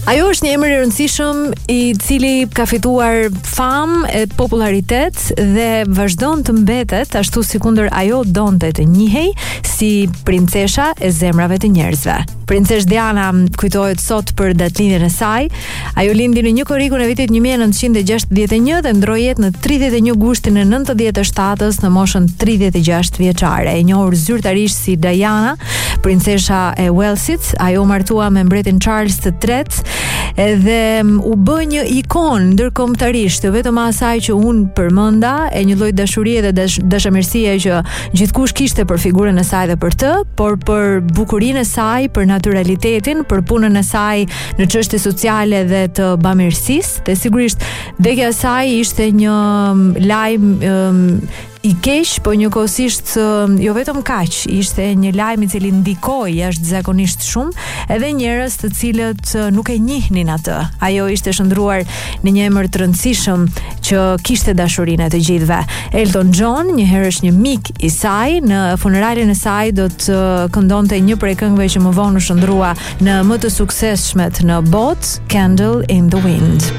Ajo është një emër i rëndësishëm i cili ka fituar famë e popularitet dhe vazhdon të mbetet ashtu sikundër ajo donte të njihej si princesha e zemrave të njerëzve. Princesh Diana kujtohet sot për datëlindjen e saj. Ajo lindi në një korrikun e vitit 1961 dhe ndroi jetë në 31 gushtin e 97-s në moshën 36 vjeçare. E njohur zyrtarisht si Diana, princesha e Walesit, ajo martua me mbretin Charles III edhe u bë një ikon ndërkombëtarisht, jo vetëm asaj që unë përmenda, e një lloj dashurie dhe dashamirësie që gjithkush kishte për figurën e saj dhe për të, por për bukurinë e saj, për naturalitetin, për punën e saj në çështje sociale dhe të bamirësisë, dhe sigurisht vdekja e saj ishte një lajm i keq, po njëkohësisht jo vetëm kaq, ishte një lajm i cili ndikoi jashtëzakonisht shumë edhe njerëz të cilët nuk e njihnin atë. Ajo ishte shndruar në një emër të rëndësishëm që kishte dashurinë e të gjithëve. Elton John, një herë është një mik i saj, në funeralin e saj do të këndonte një prej këngëve që më vonë u shndrua në më të suksesshmet në botë, Candle in the Wind.